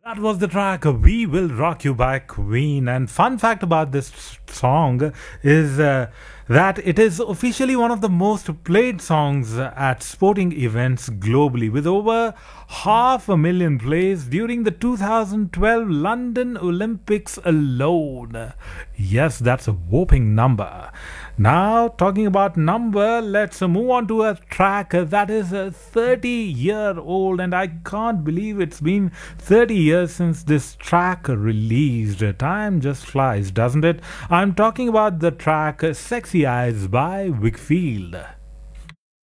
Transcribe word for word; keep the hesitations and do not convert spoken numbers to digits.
That was the track We Will Rock You by Queen. And fun fact about this song is uh, that it is officially one of the most played songs at sporting events globally, with over half a million plays during the two thousand twelve London Olympics alone. Yes, that's a whopping number. Now, talking about number, let's move on to a track that is uh, thirty year old, and I can't believe it's been thirty years since this track released. Time just flies, doesn't it? I'm talking about the track Sexy Eyes by Wickfield.